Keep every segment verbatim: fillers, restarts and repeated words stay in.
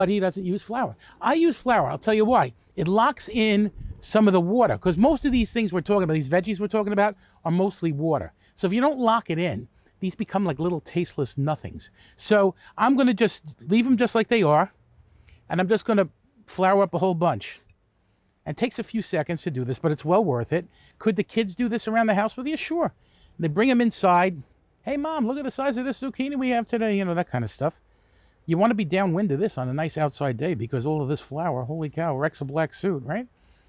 but he doesn't use flour. I use flour. I'll tell you why. It locks in some of the water, because most of these things we're talking about, these veggies we're talking about, are mostly water. So if you don't lock it in, these become like little tasteless nothings. So I'm going to just leave them just like they are, and I'm just going to flour up a whole bunch. And it takes a few seconds to do this, but it's well worth it. Could the kids do this around the house with you? Sure. They bring them inside. Hey, Mom, look at the size of this zucchini we have today, you know, that kind of stuff. You want to be downwind of this on a nice outside day because all of this flour, holy cow, wrecks a black suit, right?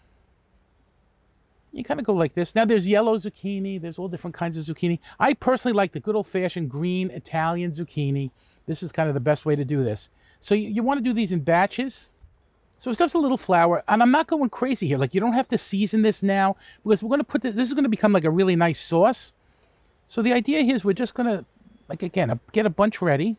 You kind of go like this. Now, there's yellow zucchini. There's all different kinds of zucchini. I personally like the good old-fashioned green Italian zucchini. This is kind of the best way to do this. So you, you want to do these in batches. So it's just a little flour. And I'm not going crazy here. Like, you don't have to season this now because we're going to put this, this is going to become like a really nice sauce. So the idea here is we're just going to, like, again, get a bunch ready.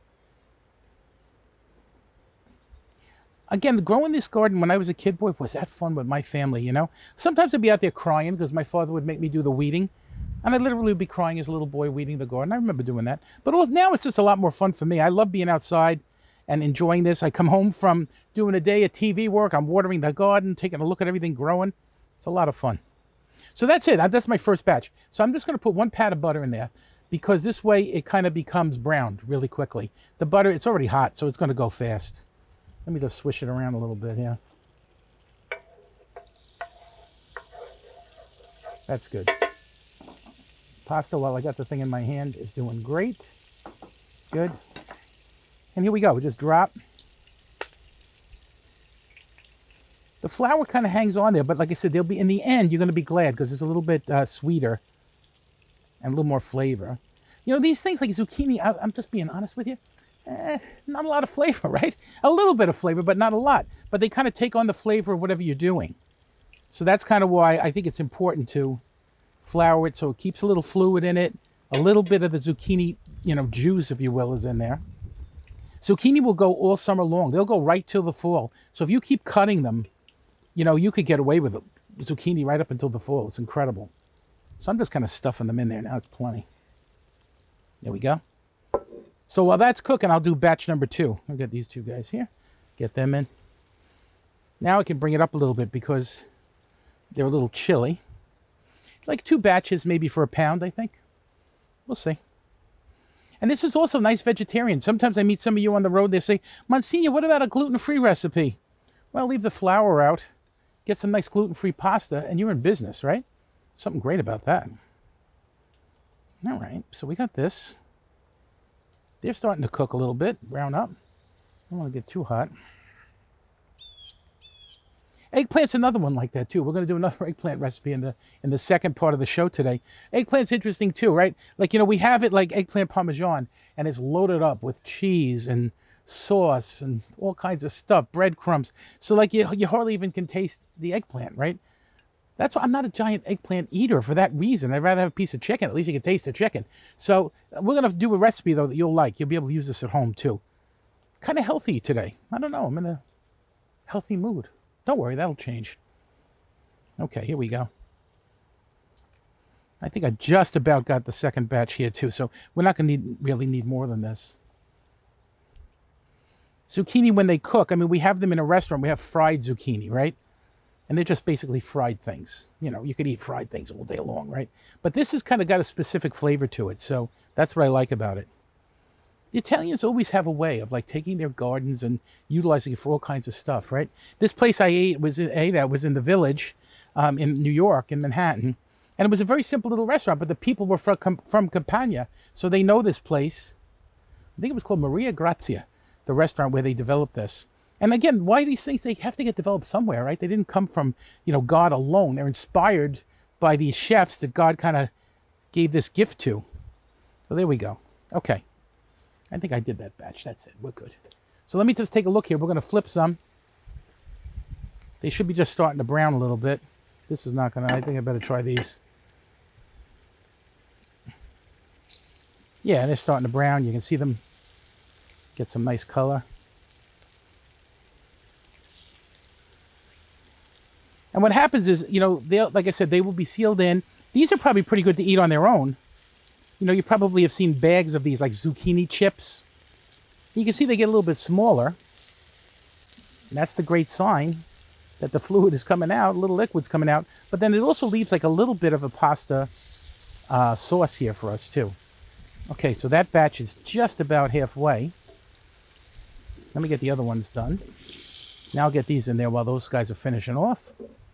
Again, growing this garden when I was a kid, boy, was that fun with my family, you know? Sometimes I'd be out there crying because my father would make me do the weeding. And I literally would be crying as a little boy weeding the garden. I remember doing that. But it was, now it's just a lot more fun for me. I love being outside and enjoying this. I come home from doing a day of T V work. I'm watering the garden, taking a look at everything growing. It's a lot of fun. So that's it. That's my first batch. So I'm just going to put one pat of butter in there because this way it kind of becomes browned really quickly. The butter, it's already hot, so it's going to go fast. Let me just swish it around a little bit here. That's good. Pasta, while I got the thing in my hand, is doing great. Good. And here we go. Just drop. The flour kind of hangs on there, but like I said, they'll be, in the end, you're going to be glad because it's a little bit uh, sweeter and a little more flavor. You know, these things like zucchini, I, I'm just being honest with you, eh, not a lot of flavor, right? A little bit of flavor, but not a lot. But they kind of take on the flavor of whatever you're doing. So that's kind of why I think it's important to flour it so it keeps a little fluid in it. A little bit of the zucchini, you know, juice, if you will, is in there. Zucchini will go all summer long. They'll go right till the fall. So if you keep cutting them, you know, you could get away with zucchini right up until the fall. It's incredible. So I'm just kind of stuffing them in there now. It's plenty. There we go. So while that's cooking, I'll do batch number two. I'll get these two guys here. Get them in. Now I can bring it up a little bit because they're a little chilly. Like two batches maybe for a pound, I think. We'll see. And this is also nice vegetarian. Sometimes I meet some of you on the road. They say, Monsignor, what about a gluten-free recipe? Well, leave the flour out. Get some nice gluten-free pasta, and you're in business, right? Something great about that. All right, so we got this. They're starting to cook a little bit, brown up. I don't want to get too hot. Eggplant's another one like that, too. We're going to do another eggplant recipe in the in the second part of the show today. Eggplant's interesting, too, right? Like, you know, we have it like eggplant parmesan, and it's loaded up with cheese and sauce and all kinds of stuff, breadcrumbs. So, like, you, you hardly even can taste the eggplant, right? That's why I'm not a giant eggplant eater for that reason. I'd rather have a piece of chicken. At least you can taste the chicken. So we're going to do a recipe, though, that you'll like. You'll be able to use this at home, too. Kind of healthy today. I don't know. I'm in a healthy mood. Don't worry. That'll change. Okay, here we go. I think I just about got the second batch here, too. So we're not going to need, really need more than this. Zucchini, when they cook, I mean, we have them in a restaurant. We have fried zucchini, right? And they're just basically fried things. You know, you could eat fried things all day long, right? But this has kind of got a specific flavor to it. So that's what I like about it. The Italians always have a way of like taking their gardens and utilizing it for all kinds of stuff, right? This place I ate was ate at was in the Village um, in New York, in Manhattan. And it was a very simple little restaurant, but the people were from, from Campania. So they know this place. I think it was called Maria Grazia, the restaurant where they developed this. And again, why these things, they have to get developed somewhere, right? They didn't come from, you know, God alone. They're inspired by these chefs that God kind of gave this gift to. So there we go. Okay. I think I did that batch. That's it. We're good. So let me just take a look here. We're going to flip some. They should be just starting to brown a little bit. This is not going to, I think I better try these. Yeah, they're starting to brown. You can see them get some nice color. And what happens is, you know, they like I said, they will be sealed in. These are probably pretty good to eat on their own. You know, you probably have seen bags of these like zucchini chips. You can see they get a little bit smaller. And that's the great sign that the fluid is coming out, a little liquid's coming out. But then it also leaves like a little bit of a pasta uh, sauce here for us too. Okay, so that batch is just about halfway. Let me get the other ones done. Now I'll get these in there while those guys are finishing off.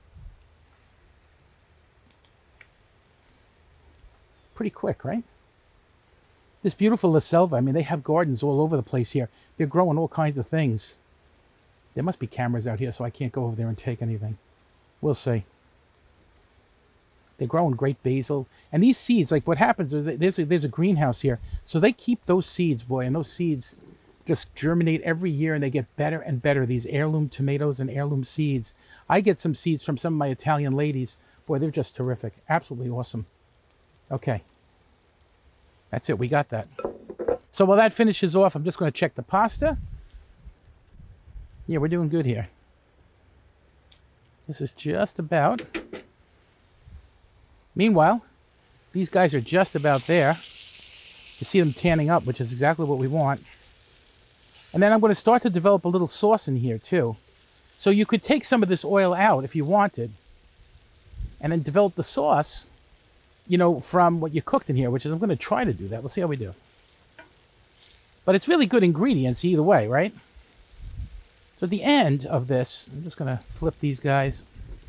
Pretty quick, right? This beautiful La Selva, I mean, they have gardens all over the place here. They're growing all kinds of things. There must be cameras out here, so I can't go over there and take anything. We'll see. They're growing great basil. And these seeds, like what happens is there's a, there's a greenhouse here. So they keep those seeds, boy, and those seeds just germinate every year and they get better and better. These heirloom tomatoes and heirloom seeds. I get some seeds from some of my Italian ladies. Boy, they're just terrific. Absolutely awesome. Okay. That's it. We got that. So while that finishes off, I'm just going to check the pasta. Yeah, we're doing good here. This is just about. Meanwhile, these guys are just about there. You see them tanning up, which is exactly what we want. And then I'm going to start to develop a little sauce in here too. So you could take some of this oil out if you wanted, and then develop the sauce, you know, from what you cooked in here, which is I'm going to try to do that. We'll see how we do. But it's really good ingredients either way, right? So at the end of this, I'm just going to flip these guys.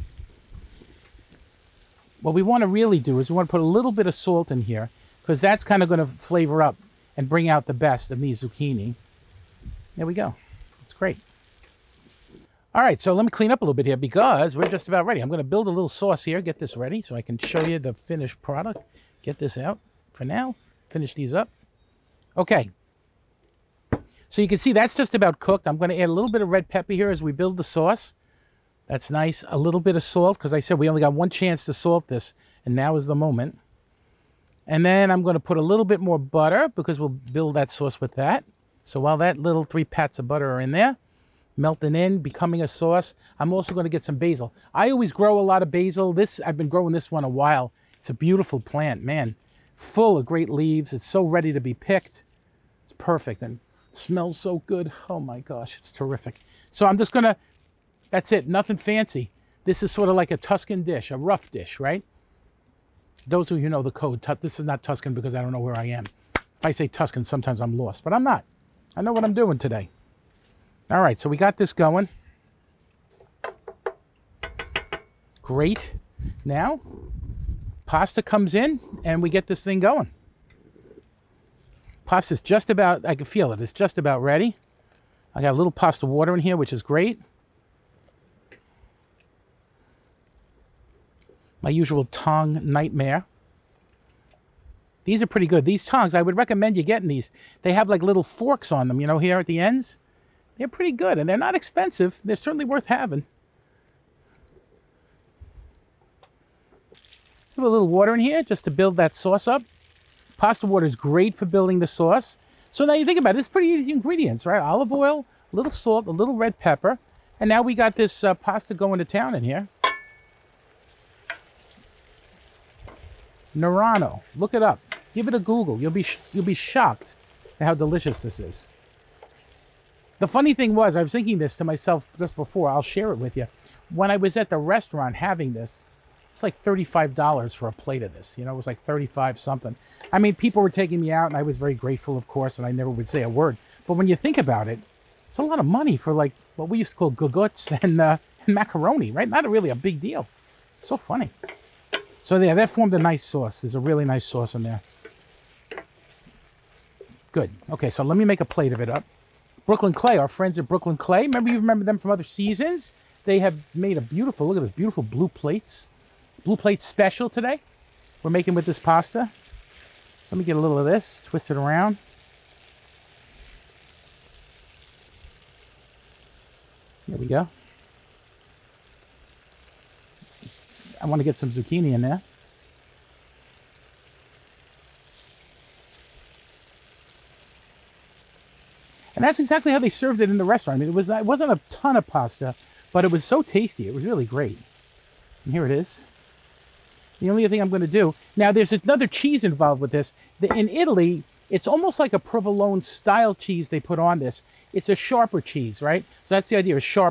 What we want to really do is we want to put a little bit of salt in here, because that's kind of going to flavor up and bring out the best of these zucchini. There we go. It's great. All right, so let me clean up a little bit here because we're just about ready. I'm going to build a little sauce here, get this ready so I can show you the finished product. Get this out for now. Finish these up. Okay. So you can see that's just about cooked. I'm going to add a little bit of red pepper here as we build the sauce. That's nice. A little bit of salt, because I said we only got one chance to salt this, and now is the moment. And then I'm going to put a little bit more butter, because we'll build that sauce with that. So while that little three pats of butter are in there, melting in, becoming a sauce, I'm also going to get some basil. I always grow a lot of basil. This I've been growing this one a while. It's a beautiful plant, man. Full of great leaves. It's so ready to be picked. It's perfect and smells so good. Oh my gosh, it's terrific. So I'm just going to, that's it, nothing fancy. This is sort of like a Tuscan dish, a rough dish, right? Those of you who know the code, this is not Tuscan because I don't know where I am. If I say Tuscan, sometimes I'm lost, but I'm not. I know what I'm doing today. All right, so we got this going. Great. Now, pasta comes in and we get this thing going. Pasta's just about, I can feel it, it's just about ready. I got a little pasta water in here, which is great. My usual tong nightmare. These are pretty good. These tongs, I would recommend you getting these. They have like little forks on them, you know, here at the ends. They're pretty good, and they're not expensive. They're certainly worth having. Put a little water in here just to build that sauce up. Pasta water is great for building the sauce. So now you think about it, it's pretty easy ingredients, right? Olive oil, a little salt, a little red pepper, and now we got this uh, pasta going to town in here. Nerano, look it up. Give it a Google. You'll be you'll be shocked at how delicious this is. The funny thing was, I was thinking this to myself just before. I'll share it with you. When I was at the restaurant having this, it's like thirty-five dollars for a plate of this. You know, it was like thirty-five something. I mean, people were taking me out, and I was very grateful, of course, and I never would say a word. But when you think about it, it's a lot of money for like what we used to call guguts and, uh, and macaroni, right? Not really a big deal. So funny. So yeah, that formed a nice sauce. There's a really nice sauce in there. Good. Okay, so let me make a plate of it up. Brooklyn Clay, our friends at Brooklyn Clay. Remember, you remember them from other seasons? They have made a beautiful, look at this, beautiful blue plates. Blue plate special today. We're making with this pasta. So let me get a little of this, twist it around. There we go. I want to get some zucchini in there. And that's exactly how they served it in the restaurant. I mean, it, was, it wasn't a ton of pasta, but it was so tasty. It was really great. And here it is. The only thing I'm going to do, now there's another cheese involved with this. In Italy, it's almost like a provolone style cheese they put on this. It's a sharper cheese, right? So that's the idea, a sharp